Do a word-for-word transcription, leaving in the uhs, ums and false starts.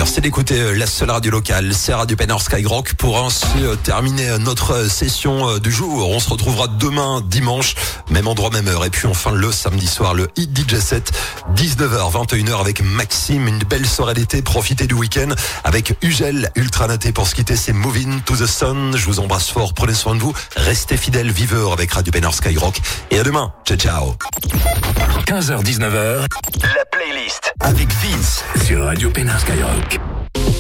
Merci d'écouter la seule radio locale, c'est Radio Penor Skyrock, pour ainsi terminer notre session du jour. On se retrouvera demain dimanche, même endroit, même heure. Et puis enfin le samedi soir, le Hit D J set, dix-neuf heures, vingt et une heures avec Maxime. Une belle soirée d'été, profitez du week-end avec Ugel, Ultra Naté. Pour se quitter, c'est Moving to the Sun. Je vous embrasse fort, prenez soin de vous, restez fidèles, viveurs avec Radio Penor Skyrock. Et à demain, ciao ciao. quinze heures dix-neuf heures, la playlist avec Vince sur Radio Penor Skyrock.